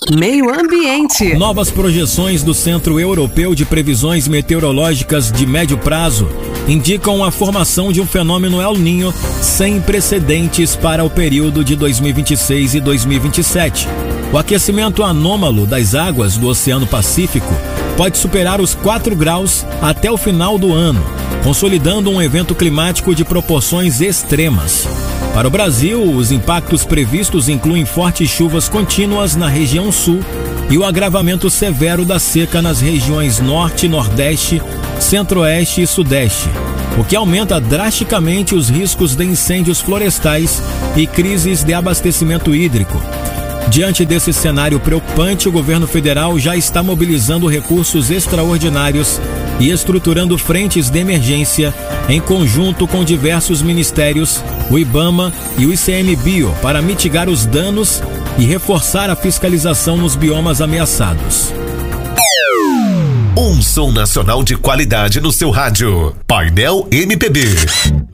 Meio Ambiente. Novas projeções do Centro Europeu de Previsões Meteorológicas de Médio Prazo indicam a formação de um fenômeno El Niño sem precedentes para o período de 2026 e 2027. O aquecimento anômalo das águas do Oceano Pacífico pode superar os 4 graus até o final do ano, consolidando um evento climático de proporções extremas. Para o Brasil, os impactos previstos incluem fortes chuvas contínuas na região sul e o agravamento severo da seca nas regiões norte, nordeste, centro-oeste e sudeste, o que aumenta drasticamente os riscos de incêndios florestais e crises de abastecimento hídrico. Diante desse cenário preocupante, o governo federal já está mobilizando recursos extraordinários e estruturando frentes de emergência em conjunto com diversos ministérios, o IBAMA e o ICMBio, para mitigar os danos e reforçar a fiscalização nos biomas ameaçados. Um som nacional de qualidade no seu rádio. Painel MPB.